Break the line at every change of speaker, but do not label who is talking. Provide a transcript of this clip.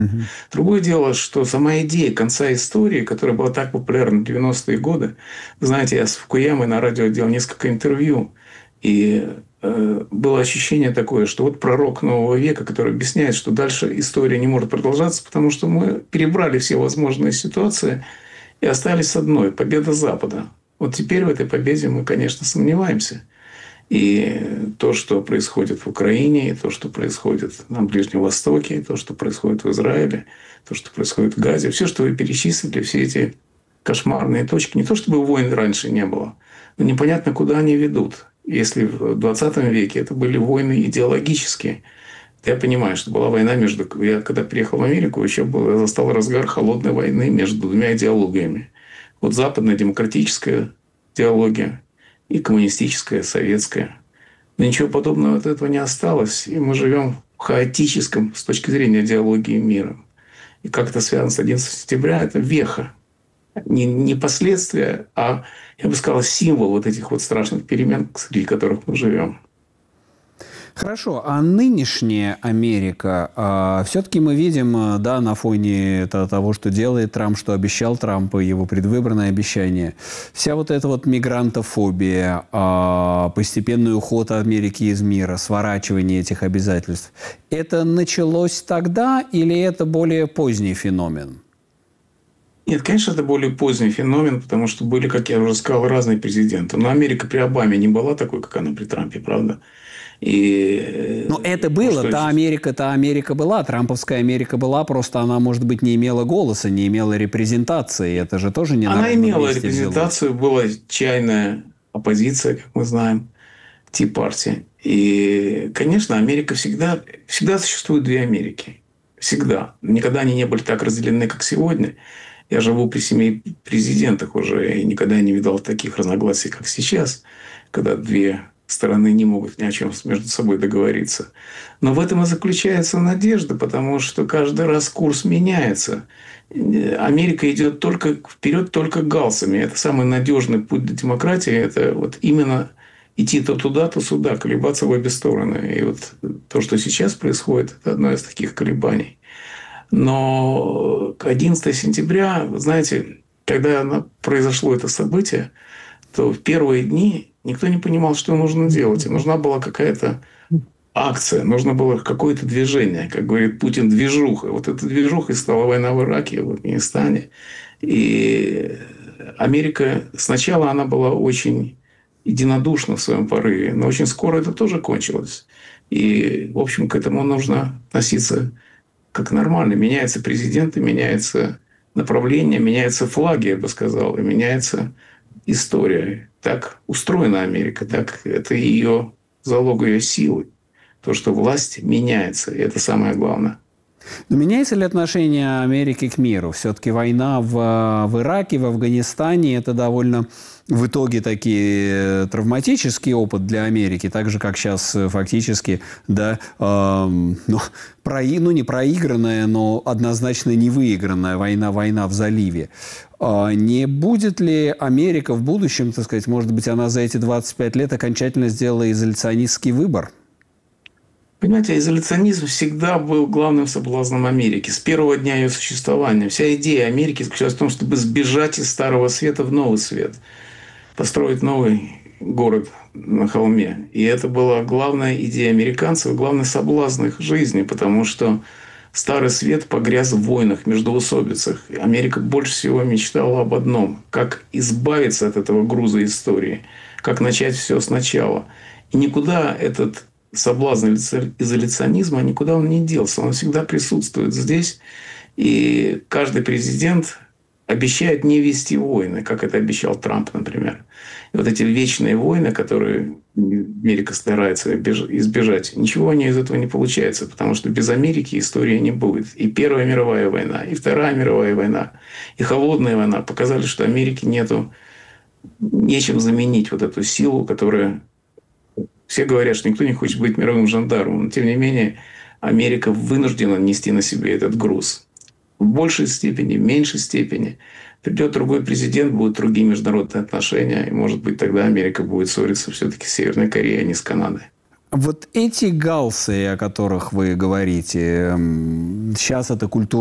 Мгм.
Другое дело, что сама идея конца истории, которая была так популярна в 90-е годы, вы знаете, я с Фукуямой на радио делал несколько интервью, и было ощущение такое, что вот пророк нового века, который объясняет, что дальше история не может продолжаться, потому что мы перебрали все возможные ситуации и остались с одной – победа Запада. Вот теперь в этой победе мы, конечно, сомневаемся. И то, что происходит в Украине, и то, что происходит на Ближнем Востоке, и то, что происходит в Израиле, то, что происходит в Газе, все, что вы перечислили, все эти кошмарные точки, не то чтобы войн раньше не было, но непонятно, куда они ведут. Если в 20 веке это были войны идеологические, я понимаю, что была война между... Я когда приехал в Америку, еще был, я застал разгар холодной войны между двумя идеологиями. Вот западная демократическая идеология и коммунистическая, советская. Но ничего подобного от этого не осталось. И мы живем в хаотическом, с точки зрения идеологии, мира. И как это связано с 11 сентября, это веха. Не последствия, а, я бы сказал, символ вот этих вот страшных перемен, среди которых мы живем.
Хорошо, а нынешняя Америка, все-таки мы видим, да, на фоне того, что делает Трамп, что обещал Трамп, и его предвыборное обещание, вся вот эта вот мигрантофобия, постепенный уход Америки из мира, сворачивание этих обязательств, это началось тогда или это более поздний феномен?
Нет, конечно, это более поздний феномен, потому что были, как я уже сказал, разные президенты. Но Америка при Обаме не была такой, как она при Трампе, правда?
Но
И
это было,
что
та Америка была, трамповская Америка была, просто она, может быть, не имела голоса, не имела репрезентации. Это же тоже не на
она
ровном
имела
месте взялось.
репрезентацию, была чайная оппозиция, как мы знаем, Ти-партия. И, конечно, Америка всегда существует две Америки. Всегда. Никогда они не были так разделены, как сегодня. Я живу при 7 президентах уже и никогда не видал таких разногласий, как сейчас, когда две стороны не могут ни о чем между собой договориться. Но в этом и заключается надежда, потому что каждый раз курс меняется. Америка идет только вперед только галсами. Это самый надежный путь до демократии. Это вот именно идти то туда, то сюда, колебаться в обе стороны. И вот то, что сейчас происходит, это одно из таких колебаний. Но 11 сентября, вы знаете, когда произошло это событие, то в первые дни никто не понимал, что нужно делать. И нужна была какая-то акция, нужно было какое-то движение, как говорит Путин, движуха. Вот эта движуха и стала война в Ираке, в Афганистане. И Америка сначала она была очень единодушна в своем порыве, но очень скоро это тоже кончилось. И, в общем, к этому нужно относиться как нормально. Меняются президенты, меняется направление, меняются флаги, я бы сказал, и меняется история. Так устроена Америка, так это ее залог ее силы. То, что власть меняется, и это самое главное.
Но меняется ли отношение Америки к миру? Все-таки война в Ираке, в Афганистане – это довольно в итоге такие травматический опыт для Америки, так же, как сейчас фактически, да, не проигранная, но однозначно не выигранная война в заливе. Не будет ли Америка в будущем, так сказать, может быть, она за эти 25 лет окончательно сделала изоляционистский выбор?
Понимаете, изоляционизм всегда был главным соблазном Америки. С первого дня ее существования. Вся идея Америки заключалась в том, чтобы сбежать из Старого Света в Новый Свет. Построить новый город на холме. И это была главная идея американцев, главный соблазн их жизни, потому что Старый Свет погряз в войнах, междоусобицах. И Америка больше всего мечтала об одном – как избавиться от этого груза истории, как начать все сначала. И никуда этот соблазн изоляционизма, никуда он не делся. Он всегда присутствует здесь. И каждый президент обещает не вести войны, как это обещал Трамп, например. И вот эти вечные войны, которые Америка старается избежать, ничего у нее из этого не получается, потому что без Америки истории не будет. И Первая мировая война, и Вторая мировая война, и Холодная война показали, что Америке нечем заменить вот эту силу, которая... Все говорят, что никто не хочет быть мировым жандармом, но тем не менее Америка вынуждена нести на себе этот груз. В большей степени, в меньшей степени. Придет другой президент, будут другие международные отношения, и, может быть, тогда Америка будет ссориться все-таки с Северной Кореей, а не с Канадой.
Вот эти галсы, о которых вы говорите, сейчас это культура